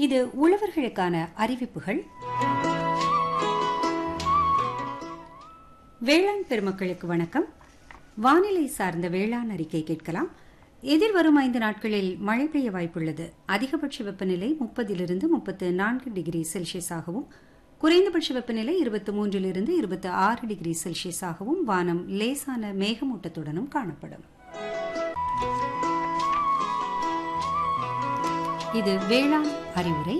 இது உழவர்களுக்கான அறிவிப்புகள். வேளாண் பெருமக்களுக்கு வணக்கம். வானிலை சார்ந்த வேளாண் அறிக்கை கேட்கலாம். எதிர்வரும் 5 நாட்களில் மழை பெய்ய வாய்ப்புள்ளது. அதிகபட்ச வெப்பநிலை 30 - 34 டிகிரி செல்சியஸாகவும், குறைந்தபட்ச வெப்பநிலை 23 - 26 டிகிரி செல்சியஸாகவும், வானம் லேசான மேகமூட்டத்துடனும் காணப்படும். இது வேளாண் அறிவுரை.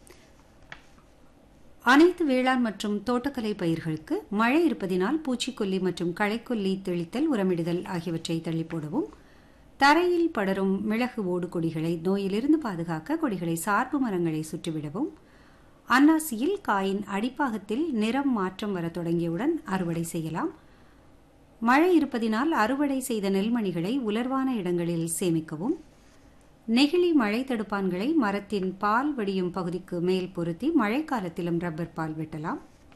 அனைத்து வேளாண் மற்றும் தோட்டக்கலை பயிர்களுக்கு மழை இருப்பதினால் பூச்சிக்கொல்லி மற்றும் களைக்கொல்லி தெளித்தல், உரமிடுதல் ஆகியவற்றை தள்ளி போடவும், தரையில் படரும் மிளகு ஓடு கொடிகளை நோயிலிருந்து பாதுகாக்க கொடிகளை சார்பு மரங்களை சுற்றிவிடவும், அன்னாசியில் காயின் அடிப்பாகத்தில் நிறம் மாற்றம் வர தொடங்கியவுடன் அறுவடை செய்யலாம். மழை இருப்பதினால் அறுவடை செய்த நெல்மணிகளை உலர்வான இடங்களில் சேமிக்கவும், நெகிழி மழை தடுப்பான்களை மரத்தின் பால் வடியும் பகுதிக்கு மேல் பொருத்தி மழைக்காலத்திலும் ரப்பர் பால் வெட்டலாம்.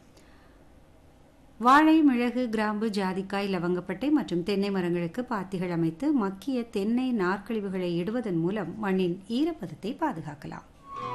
வாழை, மிளகு, கிராம்பு, ஜாதிக்காய், லவங்கப்பட்டை மற்றும் தென்னை மரங்களுக்கு பாத்திகள் அமைத்து மக்கிய தென்னை நார்க்கழிவுகளை இடுவதன் மூலம் மண்ணின் ஈரப்பதத்தை பாதுகாக்கலாம்.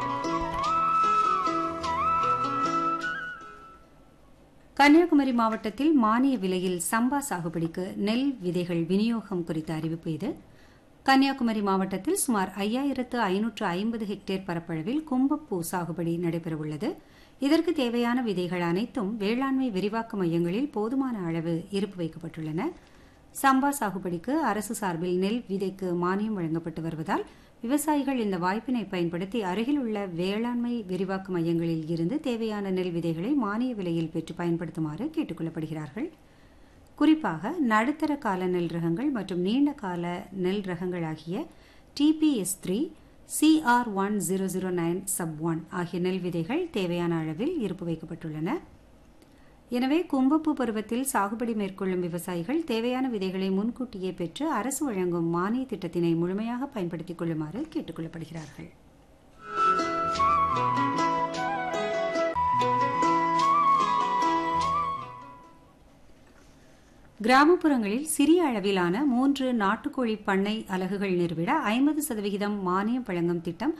கன்னியாகுமரி மாவட்டத்தில் மானிய விலையில் சம்பா சாகுபடிக்கு நெல் விதைகள் விநியோகம் குறித்த அறிவிப்பு இது. கன்னியாகுமரி மாவட்டத்தில் சுமார் 5550 ஹெக்டேர் பரப்பளவில் கும்பப்பூ சாகுபடி நடைபெறவுள்ளது. இதற்கு தேவையான விதைகள் அனைத்தும் வேளாண்மை விரிவாக்க மையங்களில் போதுமான அளவு இருப்பு வைக்கப்பட்டுள்ளன. சம்பா சாகுபடிக்கு அரசு சார்பில் நெல் விதைக்கு மானியம் வழங்கப்பட்டு வருவதால் விவசாயிகள் இந்த வாய்ப்பினை பயன்படுத்தி அருகில் உள்ள வேளாண்மை விரிவாக்க மையங்களில் இருந்து தேவையான நெல் விதைகளை மானிய விலையில் பெற்று பயன்படுத்துமாறு கேட்டுக் கொள்ளப்படுகிறார்கள். குறிப்பாக நடுத்தர கால நெல் ரகங்கள் மற்றும் நீண்ட கால நெல் ரகங்கள் ஆகிய TPS3, CR1009 sub1 ஆகிய நெல் விதைகள் தேவையான அளவில் இருப்பு வைக்கப்பட்டுள்ளன. எனவே கும்பப்பூ பருவத்தில் சாகுபடி மேற்கொள்ளும் விவசாயிகள் தேவையான விதைகளை முன்கூட்டியே பெற்று அரசு வழங்கும் மானிய திட்டத்தினை முழுமையாக பயன்படுத்திக் கொள்ளுமாறு கேட்டுக் கொள்ளப்படுகிறார்கள். கிராமப்புறங்களில் சிறிய அளவிலான 3 நாட்டுக்கோழி பண்ணை அலகுகள் நிறுவிட 50% மானியம் வழங்கும் திட்டம்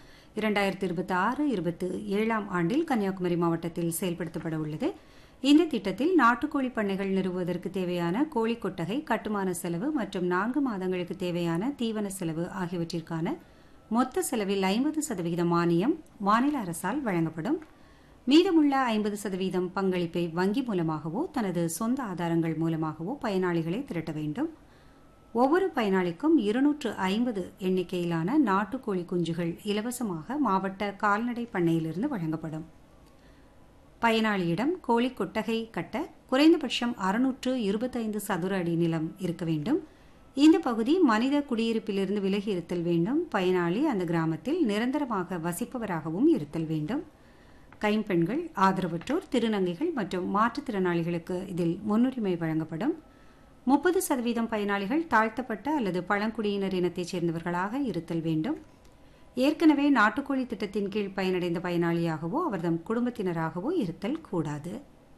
2026-27 ஆண்டில் கன்னியாகுமரி மாவட்டத்தில் செயல்படுத்தப்பட உள்ளது. இந்த திட்டத்தில் நாட்டுக்கோழி பண்ணைகள் நிறுவுவதற்கு தேவையான கோழி கொட்டகை, கட்டுமான செலவு மற்றும் 4 மாதங்களுக்கு தேவையான தீவன செலவு ஆகியவற்றிற்கான மொத்த செலவில் 50% மானியம் மாநில அரசால் வழங்கப்படும். மீதமுள்ள 50% பங்களிப்பை வங்கி மூலமாகவோ தனது சொந்த ஆதாரங்கள் மூலமாகவோ பயனாளிகளை திரட்ட வேண்டும். ஒவ்வொரு பயனாளிக்கும் 250 எண்ணிக்கையிலான நாட்டுக்கோழி குஞ்சுகள் இலவசமாக மாவட்ட கால்நடை பண்ணையிலிருந்து வழங்கப்படும். பயனாளியிடம் கோழி கொட்டகை கட்ட குறைந்தபட்சம் 625 சதுர அடி நிலம் இருக்க வேண்டும். இந்த பகுதி மனித குடியிருப்பிலிருந்து விலகி இருத்தல் வேண்டும். பயனாளி அந்த கிராமத்தில் நிரந்தரமாக வசிப்பவராகவும் இருத்தல் வேண்டும். கைம்பெண்கள், ஆதரவற்றோர், திருநங்கைகள் மற்றும் மாற்றுத்திறனாளிகளுக்கு இதில் முன்னுரிமை வழங்கப்படும். 30% பயனாளிகள் தாழ்த்தப்பட்ட அல்லது பழங்குடியினர் இனத்தைச் சேர்ந்தவர்களாக இருத்தல் வேண்டும். ஏற்கனவே நாட்டுக்கோழி திட்டத்தின் கீழ் பயனடைந்த பயனாளியாகவோ அவர்தம் குடும்பத்தினராகவோ இருத்தல் கூடாது.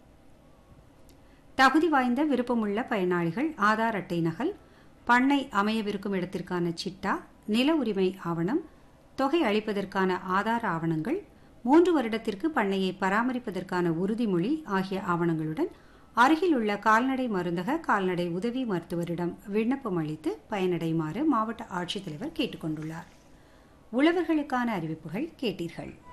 தகுதி வாய்ந்த விருப்பமுள்ள பயனாளிகள் ஆதார் அட்டை நகல், பண்ணை அமையவிருக்கும் இடத்திற்கான சிட்டா, நில உரிமை ஆவணம், தொகை அளிப்பதற்கான ஆதார ஆவணங்கள், 3 வருடத்திற்கு பண்ணையை பராமரிப்பதற்கான உறுதிமொழி ஆகிய ஆவணங்களுடன் அருகில் உள்ள கால்நடை மருந்தக கால்நடை உதவி மருத்துவரிடம் விண்ணப்பம் அளித்து பயனடையுமாறு மாவட்ட ஆட்சித்தலைவர் கேட்டுக் கொண்டுள்ளார். உழவர்களுக்கான அறிவிப்புகள் கேட்டீர்கள்.